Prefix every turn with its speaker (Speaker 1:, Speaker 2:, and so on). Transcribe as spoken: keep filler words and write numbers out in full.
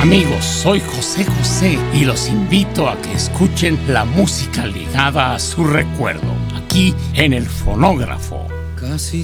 Speaker 1: Amigos, soy José José y los invito a que escuchen la música ligada a su recuerdo, aquí en El Fonógrafo.
Speaker 2: Casi